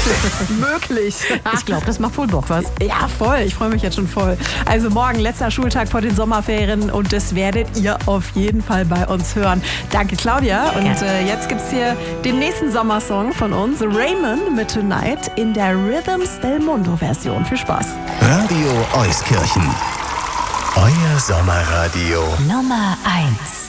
Möglich. Ich glaube, das macht wohl Bock, was? Ja, voll. Ich freue mich jetzt schon voll. Also morgen letzter Schultag vor den Sommerferien und das werdet ihr auf jeden Fall bei uns hören. Danke, Claudia. Und jetzt gibt's hier den nächsten Sommersong von uns, Raymond mit Tonight in der Rhythms del Mundo Version. Viel Spaß. Radio Euskirchen. Euer Sommerradio. Nummer 1.